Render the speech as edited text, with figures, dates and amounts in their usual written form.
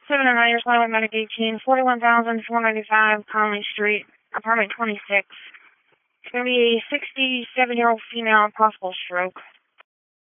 709, you're flying with Medic 18, 41,495 Conley Street, apartment 26. It's going to be a 67-year-old female, possible stroke.